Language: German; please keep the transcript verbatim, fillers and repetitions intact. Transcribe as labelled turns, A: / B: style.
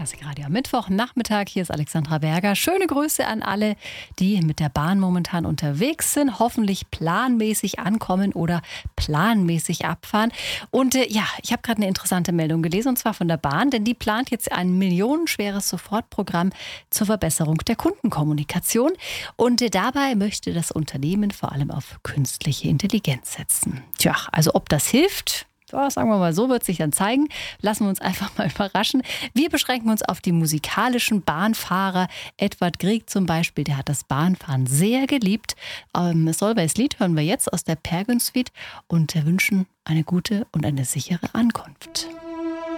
A: Klassikradio am Mittwochnachmittag. Hier ist Alexandra Berger. Schöne Grüße an alle, die mit der Bahn momentan unterwegs sind, hoffentlich planmäßig ankommen oder planmäßig abfahren. Und äh, ja, ich habe gerade eine interessante Meldung gelesen, und zwar von der Bahn, denn die plant jetzt ein millionenschweres Sofortprogramm zur Verbesserung der Kundenkommunikation. Und äh, dabei möchte das Unternehmen vor allem auf künstliche Intelligenz setzen. Tja, also ob das hilft? Ja, sagen wir mal so, wird sich dann zeigen. Lassen wir uns einfach mal überraschen. Wir beschränken uns auf die musikalischen Bahnfahrer. Edward Grieg zum Beispiel, der hat das Bahnfahren sehr geliebt. Ähm, Solveig's Lied hören wir jetzt aus der Pergen Suite und wünschen eine gute und eine sichere Ankunft.